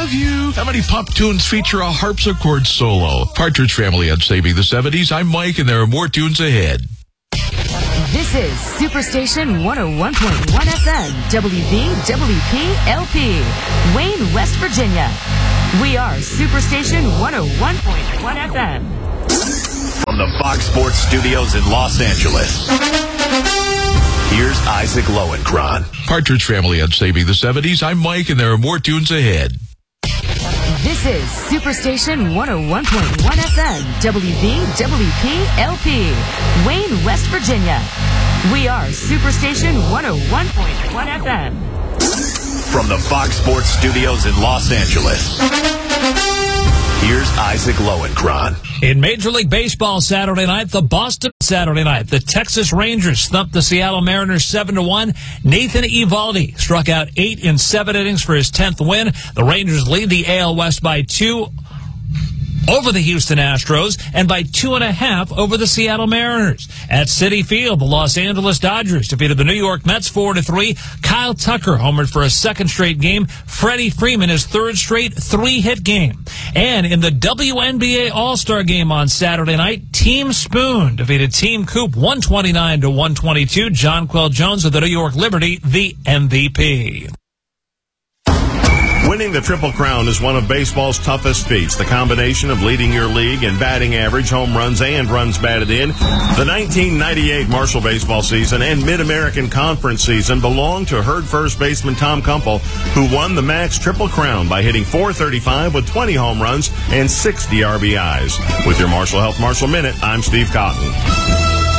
love you. How many pop tunes feature a harpsichord solo? Partridge Family on Saving the 70s. I'm Mike, and there are more tunes ahead. This is Superstation 101.1 FM, WVWP-LP, Wayne, West Virginia. We are Superstation 101.1 FM. From the Fox Sports Studios in Los Angeles, here's Isaac Lowenkron. Partridge Family on Saving the 70s. I'm Mike, and there are more tunes ahead. This is Superstation 101.1 FM, WVWP-LP, Wayne, West Virginia. We are Superstation 101.1 FM. From the Fox Sports Studios in Los Angeles, here's Isaac Lowenkron. In Major League Baseball Saturday night, the Texas Rangers thumped the Seattle Mariners 7-1. Nathan Eovaldi struck out 8 in 7 innings for his 10th win. The Rangers lead the AL West by 2 over the Houston Astros and by 2.5 over the Seattle Mariners. At Citi Field, the Los Angeles Dodgers defeated the New York Mets 4-3. Kyle Tucker homered for a second straight game. Freddie Freeman his third straight 3-hit game. And in the WNBA All-Star Game on Saturday night, Team Spoon defeated Team Coop 129-122. Jonquel Jones of the New York Liberty, the MVP. Winning the Triple Crown is one of baseball's toughest feats. The combination of leading your league in batting average, home runs, and runs batted in. The 1998 Marshall baseball season and Mid-American Conference season belonged to Herd first baseman Tom Kumpel, who won the Max Triple Crown by hitting .435 with 20 home runs and 60 RBIs. With your Marshall Health Marshall Minute, I'm Steve Cotton.